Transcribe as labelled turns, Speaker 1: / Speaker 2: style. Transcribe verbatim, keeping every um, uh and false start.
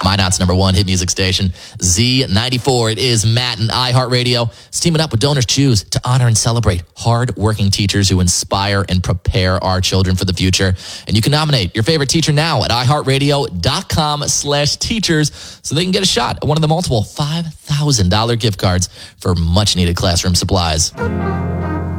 Speaker 1: Minot's number one hit music station, Z ninety-four. It is Matt and iHeartRadio. It's teaming up with Donors Choose to honor and celebrate hard-working teachers who inspire and prepare our children for the future. And you can nominate your favorite teacher now at iHeartRadio.com slash teachers so they can get a shot at one of the multiple five thousand dollars gift cards for much-needed classroom supplies.